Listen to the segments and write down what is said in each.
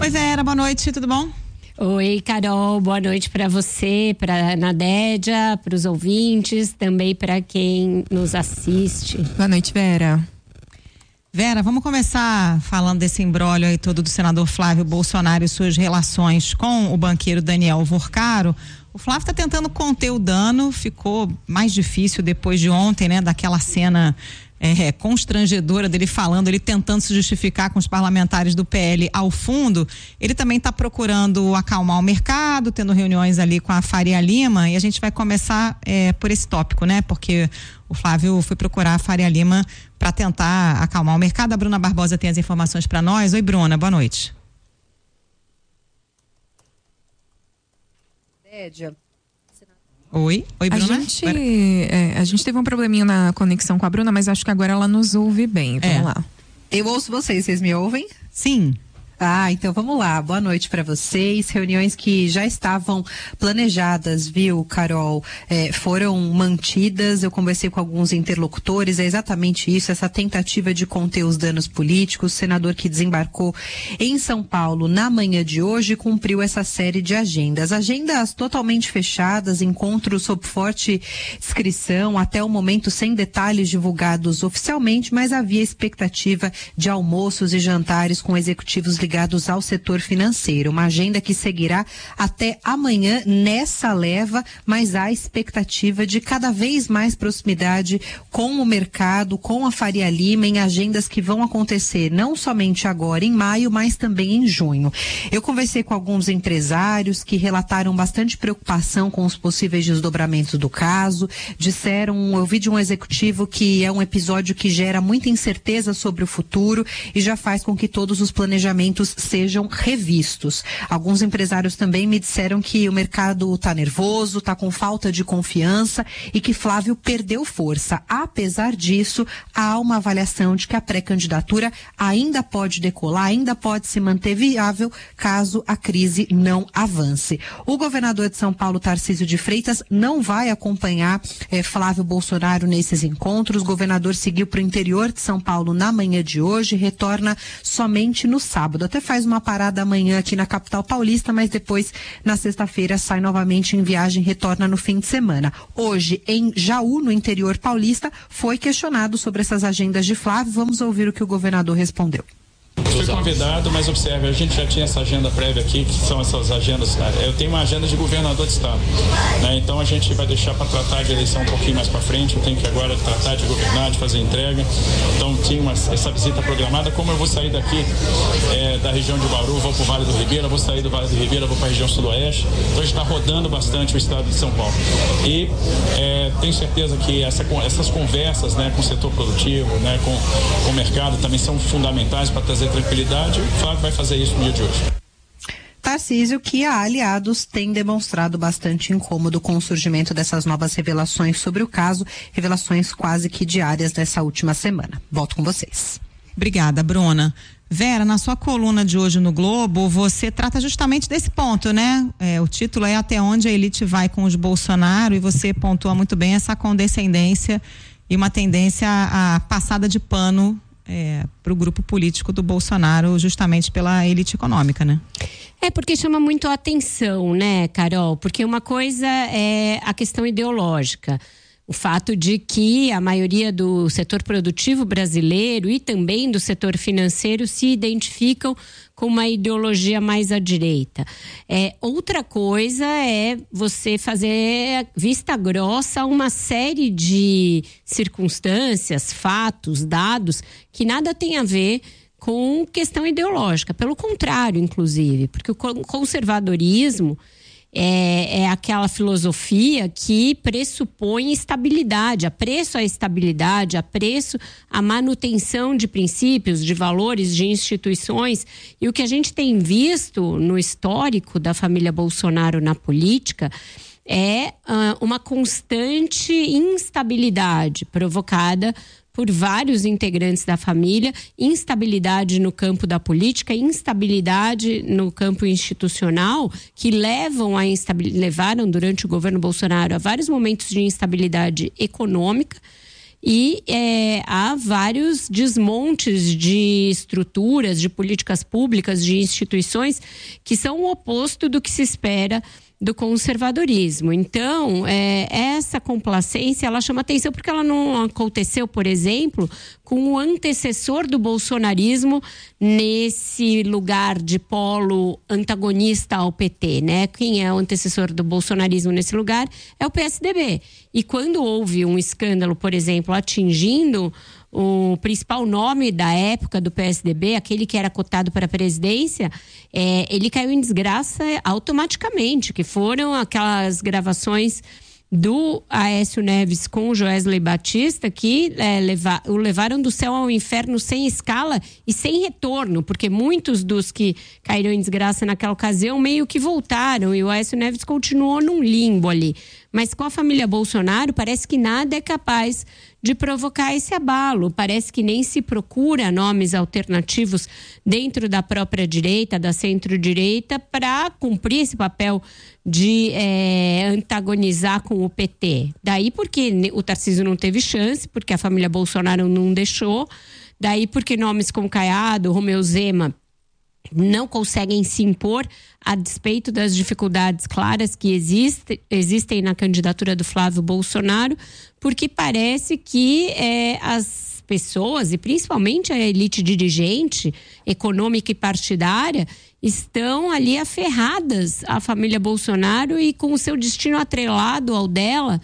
Oi, Vera, boa noite, tudo bom? Oi, Carol, boa noite para você, para Nadédia, para os ouvintes, também para quem nos assiste. Boa noite, Vera. Vera, vamos começar falando desse imbróglio aí todo do senador Flávio Bolsonaro e suas relações com o banqueiro Daniel Vorcaro. O Flávio está tentando conter o dano, ficou mais difícil depois de ontem, né, daquela cena constrangedora dele falando, ele tentando se justificar com os parlamentares do PL ao fundo. Ele também está procurando acalmar o mercado, tendo reuniões ali com a Faria Lima, e a gente vai começar por esse tópico, né? Porque o Flávio foi procurar a Faria Lima para tentar acalmar o mercado. A Bruna Barbosa tem as informações para nós. Oi, Bruna, boa noite. Oi, Bruna. A gente teve um probleminha na conexão com a Bruna, mas acho que agora ela nos ouve bem. Vamos lá. Eu ouço vocês me ouvem? Sim. Então vamos lá. Boa noite para vocês. Reuniões que já estavam planejadas, viu, Carol? Foram mantidas. Eu conversei com alguns interlocutores. É exatamente isso, essa tentativa de conter os danos políticos. O senador que desembarcou em São Paulo na manhã de hoje cumpriu essa série de agendas. Agendas totalmente fechadas, encontros sob forte inscrição, até o momento sem detalhes divulgados oficialmente, mas havia expectativa de almoços e jantares com executivos ligados ao setor financeiro. Uma agenda que seguirá até amanhã nessa leva, mas há expectativa de cada vez mais proximidade com o mercado, com a Faria Lima, em agendas que vão acontecer não somente agora em maio, mas também em junho. Eu conversei com alguns empresários que relataram bastante preocupação com os possíveis desdobramentos do caso. Eu vi de um executivo que é um episódio que gera muita incerteza sobre o futuro e já faz com que todos os planejamentos sejam revistos. Alguns empresários também me disseram que o mercado está nervoso, está com falta de confiança e que Flávio perdeu força. Apesar disso, há uma avaliação de que a pré-candidatura ainda pode decolar, ainda pode se manter viável caso a crise não avance. O governador de São Paulo, Tarcísio de Freitas, não vai acompanhar Flávio Bolsonaro nesses encontros. O governador seguiu para o interior de São Paulo na manhã de hoje, retorna somente no sábado. Até faz uma parada amanhã aqui na capital paulista, mas depois, na sexta-feira, sai novamente em viagem, retorna no fim de semana. Hoje, em Jaú, no interior paulista, foi questionado sobre essas agendas de Flávio. Vamos ouvir o que o governador respondeu. Fui convidado, mas observe, a gente já tinha essa agenda prévia aqui, que são essas agendas. Eu tenho uma agenda de governador de estado, né? Então a gente vai deixar para tratar de eleição um pouquinho mais para frente. Eu tenho que agora tratar de governar, de fazer entrega. Então tinha essa visita programada. Como eu vou sair daqui da região de Bauru, vou para o Vale do Ribeira, vou sair do Vale do Ribeira, vou para a região sudoeste. Então a gente está rodando bastante o estado de São Paulo. E tenho certeza que essas conversas, né, com o setor produtivo, né, com o mercado também são fundamentais para trazer tranquilidade. O Flávio vai fazer isso no dia de hoje. Tarcísio, que a aliados tem demonstrado bastante incômodo com o surgimento dessas novas revelações sobre o caso, revelações quase que diárias dessa última semana. Volto com vocês. Obrigada, Bruna. Vera, na sua coluna de hoje no Globo, você trata justamente desse ponto, né? O título é Até Onde a Elite Vai com os Bolsonaro, e você pontua muito bem essa condescendência e uma tendência à passada de pano para o grupo político do Bolsonaro, justamente pela elite econômica, né? Porque chama muito a atenção, né, Carol? Porque uma coisa é a questão ideológica. O fato de que a maioria do setor produtivo brasileiro e também do setor financeiro se identificam com uma ideologia mais à direita. Outra coisa é você fazer vista grossa a uma série de circunstâncias, fatos, dados que nada tem a ver com questão ideológica. Pelo contrário, inclusive, porque o conservadorismo é aquela filosofia que pressupõe estabilidade, apreço à estabilidade, apreço à manutenção de princípios, de valores, de instituições. E o que a gente tem visto no histórico da família Bolsonaro na política é uma constante instabilidade provocada por vários integrantes da família, instabilidade no campo da política, instabilidade no campo institucional, que levaram durante o governo Bolsonaro a vários momentos de instabilidade econômica e há vários desmontes de estruturas, de políticas públicas, de instituições que são o oposto do que se espera do conservadorismo. Então, essa complacência, ela chama atenção porque ela não aconteceu, por exemplo, com o antecessor do bolsonarismo nesse lugar de polo antagonista ao PT, né? Quem é o antecessor do bolsonarismo nesse lugar é o PSDB. E quando houve um escândalo, por exemplo, atingindo o principal nome da época do PSDB, aquele que era cotado para a presidência, ele caiu em desgraça automaticamente, que foram aquelas gravações do Aécio Neves com o Joesley Batista que o levaram do céu ao inferno sem escala e sem retorno, porque muitos dos que caíram em desgraça naquela ocasião meio que voltaram e o Aécio Neves continuou num limbo ali. Mas com a família Bolsonaro parece que nada é capaz de provocar esse abalo. Parece que nem se procura nomes alternativos dentro da própria direita, da centro-direita, para cumprir esse papel de antagonizar com o PT. Daí porque o Tarcísio não teve chance, porque a família Bolsonaro não deixou. Daí porque nomes como Caiado, Romeu Zema não conseguem se impor a despeito das dificuldades claras que existem na candidatura do Flávio Bolsonaro, porque parece que as pessoas, e principalmente a elite dirigente, econômica e partidária, estão ali aferradas à família Bolsonaro e com o seu destino atrelado ao dela.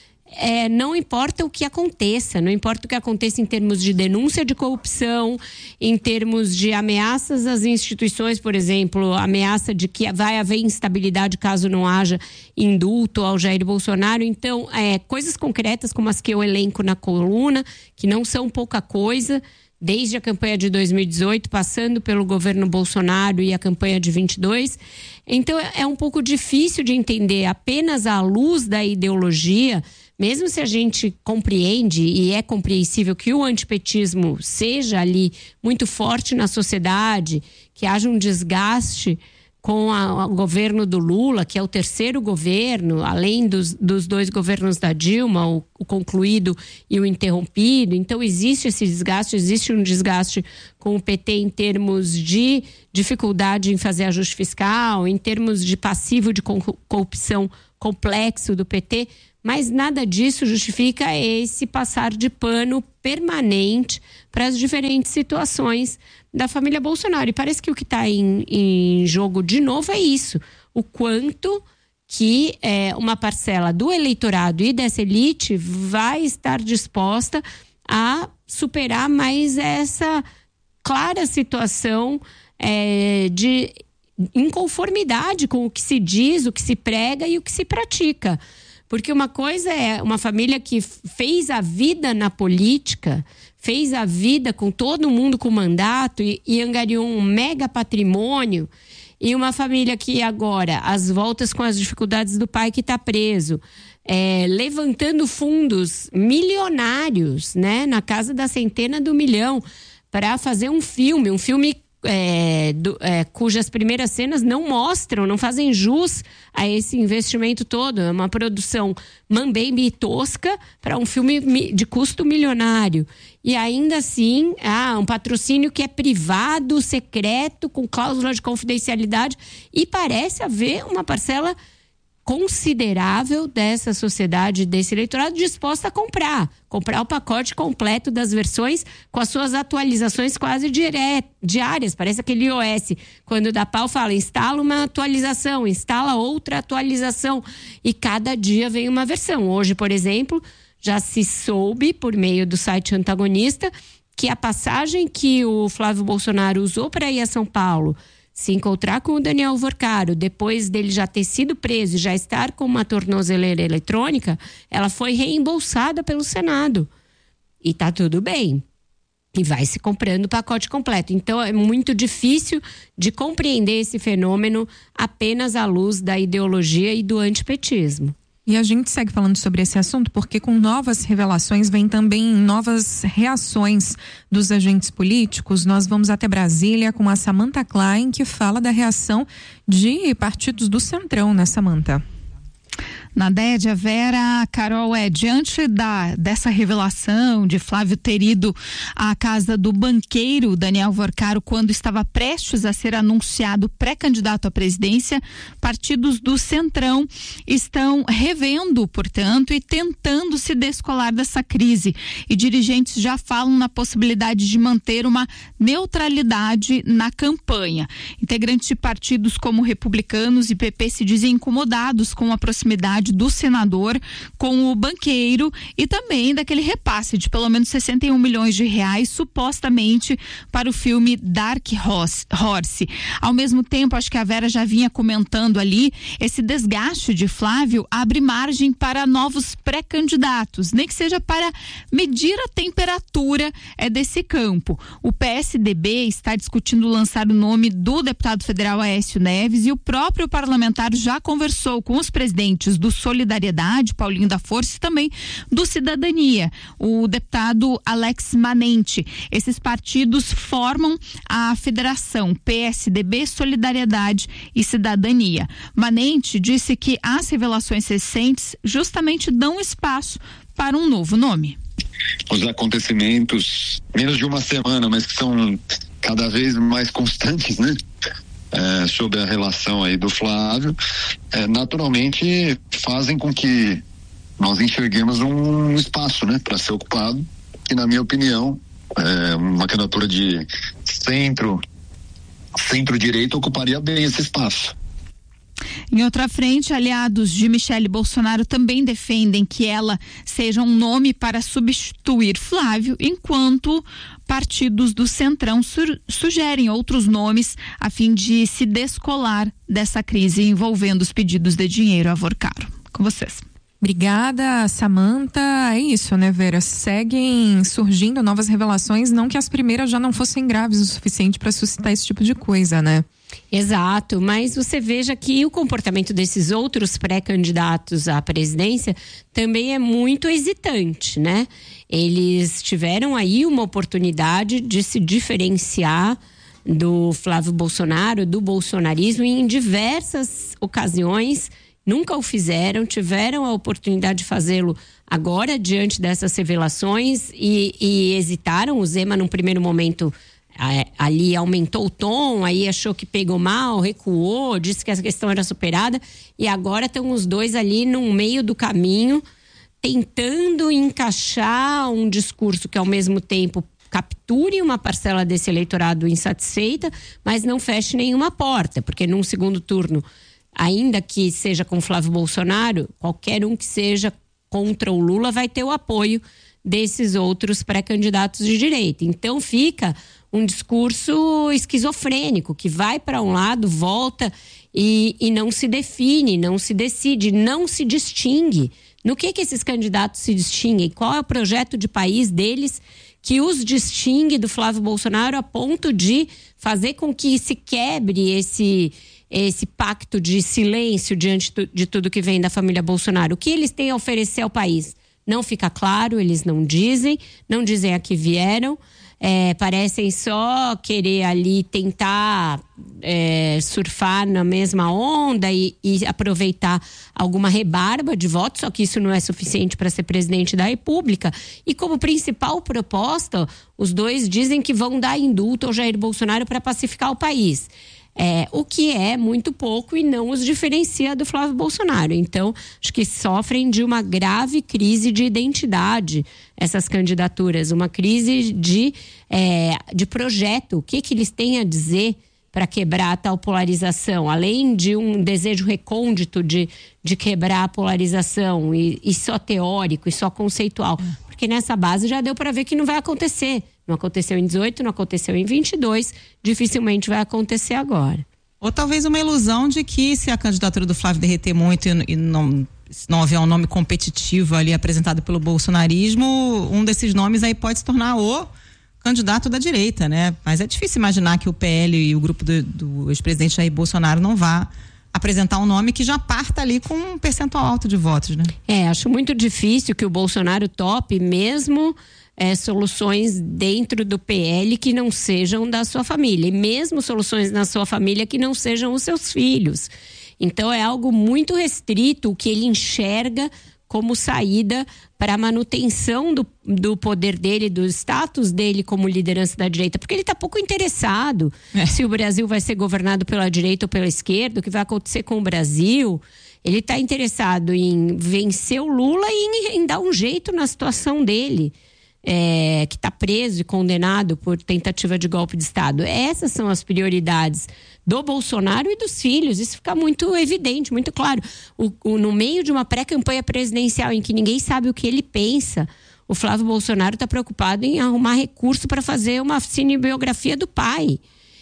Não importa o que aconteça, não importa o que aconteça em termos de denúncia de corrupção, em termos de ameaças às instituições, por exemplo, ameaça de que vai haver instabilidade caso não haja indulto ao Jair Bolsonaro. Então, coisas concretas como as que eu elenco na coluna, que não são pouca coisa, desde a campanha de 2018, passando pelo governo Bolsonaro e a campanha de 22. Então, é um pouco difícil de entender apenas à luz da ideologia. Mesmo se a gente compreende e é compreensível que o antipetismo seja ali muito forte na sociedade, que haja um desgaste com o governo do Lula, que é o terceiro governo, além dos dois governos da Dilma, o concluído e o interrompido. Então existe esse desgaste, existe um desgaste com o PT em termos de dificuldade em fazer ajuste fiscal, em termos de passivo de corrupção complexo do PT, mas nada disso justifica esse passar de pano permanente para as diferentes situações da família Bolsonaro. E parece que o que está em jogo de novo é isso, o quanto que uma parcela do eleitorado e dessa elite vai estar disposta a superar mais essa clara situação de inconformidade com o que se diz, o que se prega e o que se pratica. Porque uma coisa é uma família que fez a vida na política, fez a vida com todo mundo com mandato e angariou um mega patrimônio, e uma família que agora, às voltas com as dificuldades do pai que está preso, levantando fundos milionários, né, na casa da centena do milhão, para fazer um filme cujas primeiras cenas não mostram, não fazem jus a esse investimento todo. É uma produção mambembe e tosca para um filme de custo milionário. E ainda assim, um patrocínio que é privado, secreto, com cláusula de confidencialidade, e parece haver uma parcela considerável dessa sociedade, desse eleitorado, disposta a comprar o pacote completo das versões com as suas atualizações quase diárias. Parece aquele iOS, quando dá pau, fala, instala uma atualização, instala outra atualização, e cada dia vem uma versão. Hoje, por exemplo, já se soube, por meio do site antagonista, que a passagem que o Flávio Bolsonaro usou para ir a São Paulo, se encontrar com o Daniel Vorcaro, depois dele já ter sido preso e já estar com uma tornozeleira eletrônica, ela foi reembolsada pelo Senado. E tá tudo bem. E vai se comprando o pacote completo. Então é muito difícil de compreender esse fenômeno apenas à luz da ideologia e do antipetismo. E a gente segue falando sobre esse assunto porque com novas revelações vem também novas reações dos agentes políticos. Nós vamos até Brasília com a Samantha Klein, que fala da reação de partidos do Centrão, né, Samantha? Na Dédia, Vera, Carol, diante dessa revelação de Flávio ter ido à casa do banqueiro Daniel Vorcaro quando estava prestes a ser anunciado pré-candidato à presidência, partidos do Centrão estão revendo, portanto, e tentando se descolar dessa crise. E dirigentes já falam na possibilidade de manter uma neutralidade na campanha. Integrantes de partidos como Republicanos e PP se dizem incomodados com a proximidade do senador com o banqueiro e também daquele repasse de pelo menos 61 milhões de reais supostamente para o filme Dark Horse. Ao mesmo tempo, acho que a Vera já vinha comentando ali, esse desgaste de Flávio abre margem para novos pré-candidatos, nem que seja para medir a temperatura desse campo. O PSDB está discutindo lançar o nome do deputado federal Aécio Neves e o próprio parlamentar já conversou com os presidentes do Solidariedade, Paulinho da Força, e também do Cidadania, o deputado Alex Manente. Esses partidos formam a federação PSDB, Solidariedade e Cidadania. Manente disse que as revelações recentes justamente dão espaço para um novo nome. Os acontecimentos, menos de uma semana, mas que são cada vez mais constantes, né? Sobre a relação aí do Flávio, naturalmente fazem com que nós enxerguemos um espaço, né, para ser ocupado, que na minha opinião uma candidatura de centro-direita ocuparia bem esse espaço. Em outra frente, aliados de Michele Bolsonaro também defendem que ela seja um nome para substituir Flávio, enquanto partidos do Centrão sugerem outros nomes a fim de se descolar dessa crise envolvendo os pedidos de dinheiro a Vorcaro. Com vocês. Obrigada, Samantha. É isso, né, Vera? Seguem surgindo novas revelações, não que as primeiras já não fossem graves o suficiente para suscitar esse tipo de coisa, né? Exato, mas você veja que o comportamento desses outros pré-candidatos à presidência também é muito hesitante, né? Eles tiveram aí uma oportunidade de se diferenciar do Flávio Bolsonaro, do bolsonarismo, em diversas ocasiões. Nunca o fizeram, tiveram a oportunidade de fazê-lo agora diante dessas revelações e hesitaram. O Zema, num primeiro momento, ali aumentou o tom, aí achou que pegou mal, recuou, disse que essa questão era superada e agora estão os dois ali no meio do caminho, tentando encaixar um discurso que ao mesmo tempo capture uma parcela desse eleitorado insatisfeita, mas não feche nenhuma porta, porque num segundo turno, ainda que seja com Flávio Bolsonaro, qualquer um que seja contra o Lula vai ter o apoio desses outros pré-candidatos de direita. Então fica um discurso esquizofrênico, que vai para um lado, volta e não se define, não se decide, não se distingue. No que esses candidatos se distinguem? Qual é o projeto de país deles que os distingue do Flávio Bolsonaro a ponto de fazer com que se quebre esse pacto de silêncio diante de tudo que vem da família Bolsonaro? O que eles têm a oferecer ao país? Não fica claro, eles não dizem a que vieram, parecem só querer ali tentar surfar na mesma onda e aproveitar alguma rebarba de votos, só que isso não é suficiente para ser presidente da República. E como principal proposta, os dois dizem que vão dar indulto ao Jair Bolsonaro para pacificar o país. O que é muito pouco e não os diferencia do Flávio Bolsonaro. Então, acho que sofrem de uma grave crise de identidade essas candidaturas, uma crise de projeto. O que eles têm a dizer para quebrar a tal polarização? Além de um desejo recôndito de quebrar a polarização e só teórico e só conceitual. Porque nessa base já deu para ver que não vai acontecer. Não aconteceu em 18, não aconteceu em 22, dificilmente vai acontecer agora. Ou talvez uma ilusão de que se a candidatura do Flávio derreter muito e não houver um nome competitivo ali apresentado pelo bolsonarismo, um desses nomes aí pode se tornar o candidato da direita, né? Mas é difícil imaginar que o PL e o grupo do ex-presidente Jair Bolsonaro não vá apresentar um nome que já parta ali com um percentual alto de votos, né? Acho muito difícil que o Bolsonaro tope mesmo soluções dentro do PL que não sejam da sua família, e mesmo soluções na sua família que não sejam os seus filhos. Então é algo muito restrito o que ele enxerga como saída para a manutenção do poder dele, do status dele como liderança da direita, porque ele está pouco interessado se o Brasil vai ser governado pela direita ou pela esquerda, o que vai acontecer com o Brasil. Ele está interessado em vencer o Lula e em dar um jeito na situação dele, que está preso e condenado por tentativa de golpe de Estado. Essas são as prioridades do Bolsonaro e dos filhos. Isso fica muito evidente, muito claro. No meio de uma pré-campanha presidencial em que ninguém sabe o que ele pensa, o Flávio Bolsonaro está preocupado em arrumar recurso para fazer uma cinebiografia do pai.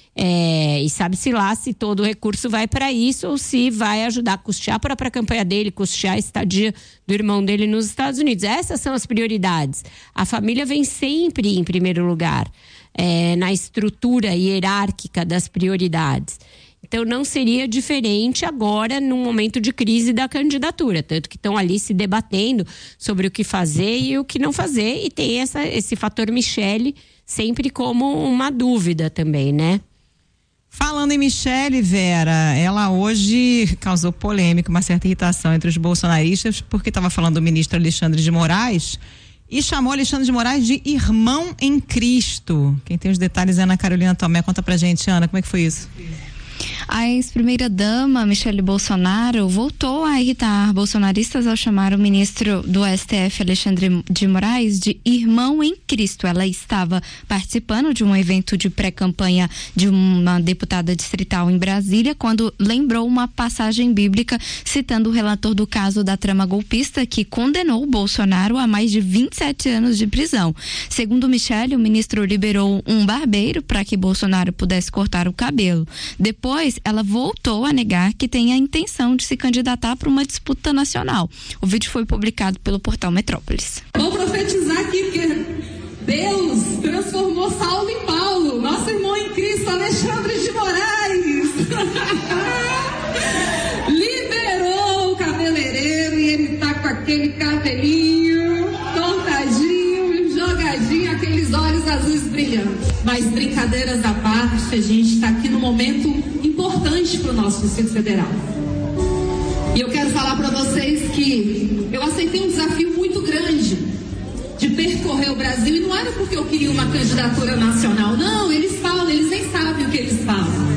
E sabe-se lá se todo o recurso vai para isso ou se vai ajudar a custear para a pré-campanha dele, custear a estadia do irmão dele nos Estados Unidos. Essas são as prioridades. A família vem sempre em primeiro lugar, na estrutura hierárquica das prioridades. Então não seria diferente agora num momento de crise da candidatura, tanto que estão ali se debatendo sobre o que fazer e o que não fazer, e tem esse fator Michele sempre como uma dúvida também, né? Falando em Michele, Vera, ela hoje causou polêmica, uma certa irritação entre os bolsonaristas, porque estava falando do ministro Alexandre de Moraes e chamou Alexandre de Moraes de irmão em Cristo. Quem tem os detalhes é Ana Carolina Tomé. Conta pra gente, Ana, como é que foi isso? A ex-primeira-dama, Michele Bolsonaro, voltou a irritar bolsonaristas ao chamar o ministro do STF, Alexandre de Moraes, de irmão em Cristo. Ela estava participando de um evento de pré-campanha de uma deputada distrital em Brasília, quando lembrou uma passagem bíblica citando o relator do caso da trama golpista, que condenou Bolsonaro a mais de 27 anos de prisão. Segundo Michele, o ministro liberou um barbeiro para que Bolsonaro pudesse cortar o cabelo. Depois, ela voltou a negar que tem a intenção de se candidatar para uma disputa nacional. O vídeo foi publicado pelo portal Metrópolis. Vou profetizar aqui, porque Deus transformou Saulo em Paulo, nosso irmão em Cristo, Alexandre de Moraes. Liberou o cabeleireiro e ele tá com aquele cabelinho cortadinho, jogadinho, aqueles olhos azuis brilhantes. Mas brincadeiras à parte, a gente está aqui num momento importante para o nosso Distrito Federal. E eu quero falar para vocês que eu aceitei um desafio muito grande de percorrer o Brasil, e não era porque eu queria uma candidatura nacional, não, eles nem sabem o que eles falam.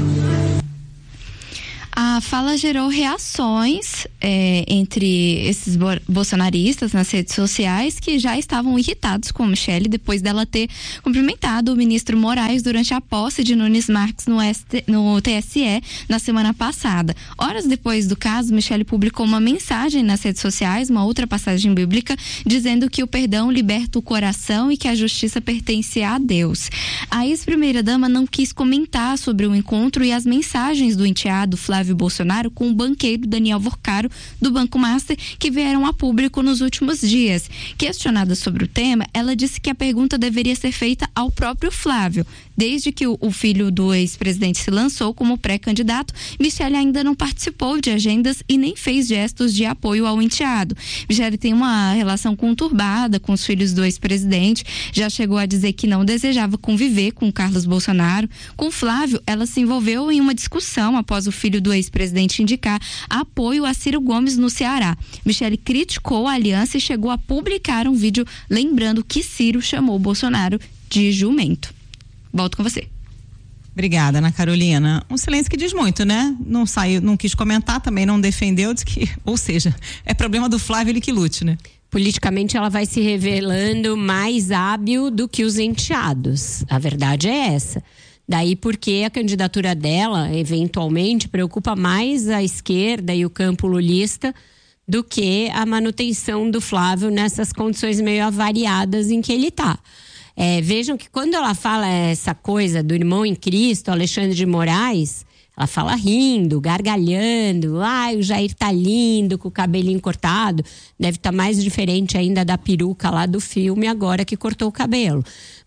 A fala gerou reações entre esses bolsonaristas nas redes sociais, que já estavam irritados com Michele depois dela ter cumprimentado o ministro Moraes durante a posse de Nunes Marques no TSE na semana passada. Horas depois do caso, Michele publicou uma mensagem nas redes sociais, uma outra passagem bíblica, dizendo que o perdão liberta o coração e que a justiça pertence a Deus. A ex-primeira-dama não quis comentar sobre o encontro e as mensagens do enteado Flávio Bolsonaro com o banqueiro Daniel Vorcaro, do Banco Master, que vieram a público nos últimos dias. Questionada sobre o tema, ela disse que a pergunta deveria ser feita ao próprio Flávio. Desde que o filho do ex-presidente se lançou como pré-candidato, Michele ainda não participou de agendas e nem fez gestos de apoio ao enteado. Michele tem uma relação conturbada com os filhos do ex-presidente, já chegou a dizer que não desejava conviver com Carlos Bolsonaro. Com Flávio, ela se envolveu em uma discussão após o filho do ex-presidente indicar apoio a Ciro Gomes no Ceará. Michele criticou a aliança e chegou a publicar um vídeo lembrando que Ciro chamou Bolsonaro de jumento. Volto com você. Obrigada, Ana Carolina. Um silêncio que diz muito, né? Não saiu, não quis comentar, também não defendeu, diz que, ou seja, é problema do Flávio, ele que lute, né? Politicamente ela vai se revelando mais hábil do que os enteados. A verdade é essa. Daí porque a candidatura dela, eventualmente, preocupa mais a esquerda e o campo lulista do que a manutenção do Flávio nessas condições meio avariadas em que ele está. Vejam que quando ela fala essa coisa do irmão em Cristo, Alexandre de Moraes, ela fala rindo, gargalhando. O Jair tá lindo, com o cabelinho cortado. Deve estar mais diferente ainda da peruca lá do filme, agora que cortou o cabelo.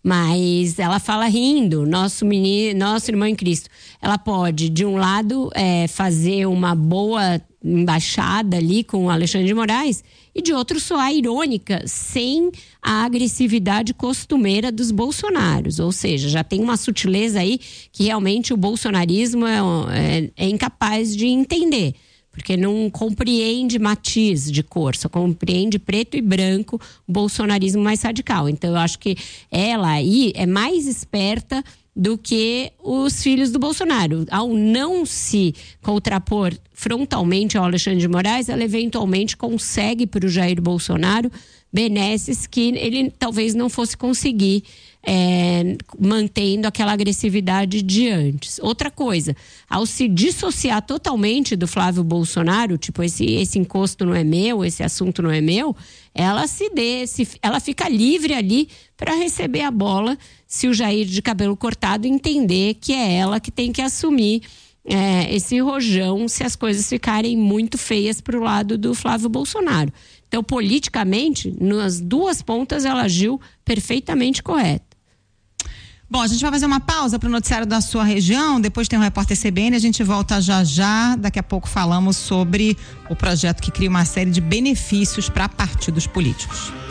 Mas ela fala rindo, nosso irmão em Cristo. Ela pode, de um lado, fazer uma boa embaixada ali com o Alexandre de Moraes, e de outro soar irônica, sem a agressividade costumeira dos bolsonaros. Ou seja, já tem uma sutileza aí que realmente o bolsonarismo é incapaz de entender. porque não compreende matiz de cor, só compreende preto e branco, o bolsonarismo mais radical. Então eu acho que ela aí é mais esperta do que os filhos do Bolsonaro. Ao não se contrapor frontalmente ao Alexandre de Moraes, ela eventualmente consegue para o Jair Bolsonaro benesses que ele talvez não fosse conseguir mantendo aquela agressividade de antes. Outra coisa, ao se dissociar totalmente do Flávio Bolsonaro, tipo esse encosto não é meu, esse assunto não é meu, ela ela fica livre ali para receber a bola se o Jair de cabelo cortado entender que é ela que tem que assumir esse rojão se as coisas ficarem muito feias para o lado do Flávio Bolsonaro. Então, politicamente, nas duas pontas ela agiu perfeitamente correta. Bom, a gente vai fazer uma pausa para o noticiário da sua região, depois tem o repórter CBN, a gente volta já, daqui a pouco falamos sobre o projeto que cria uma série de benefícios para partidos políticos.